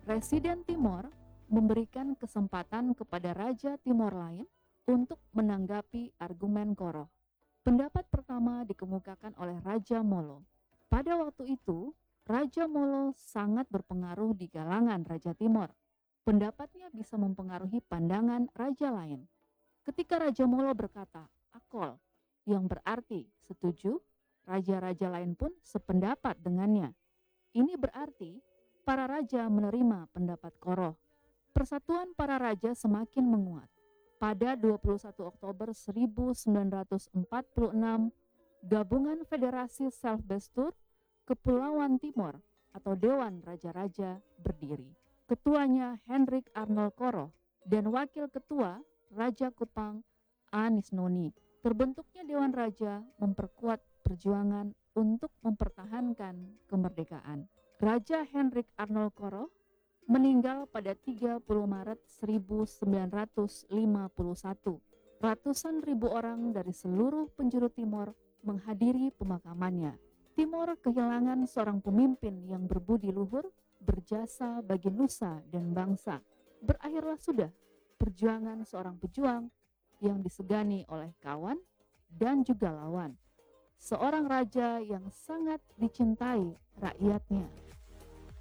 Residen Timor memberikan kesempatan kepada Raja Timor lain untuk menanggapi argumen Koro. Pendapat pertama dikemukakan oleh Raja Molo. Pada waktu itu, Raja Molo sangat berpengaruh di kalangan Raja Timor. Pendapatnya bisa mempengaruhi pandangan raja lain. Ketika Raja Molo berkata, "Akol," yang berarti setuju, raja-raja lain pun sependapat dengannya. Ini berarti para raja menerima pendapat Koro. Persatuan para raja semakin menguat. Pada 21 Oktober 1946, Gabungan Federasi Selfbestur Kepulauan Timor atau Dewan Raja-Raja berdiri. Ketuanya Hendrik Arnold Koro dan Wakil Ketua Raja Kupang Anis Noni. Terbentuknya Dewan Raja memperkuat perjuangan untuk mempertahankan kemerdekaan. Raja Hendrik Arnold Koro meninggal pada 30 Maret 1951. Ratusan ribu orang dari seluruh penjuru Timor menghadiri pemakamannya. Timor kehilangan seorang pemimpin yang berbudi luhur, berjasa bagi nusa dan bangsa. Berakhirlah sudah perjuangan seorang pejuang yang disegani oleh kawan dan juga lawan. Seorang raja yang sangat dicintai rakyatnya.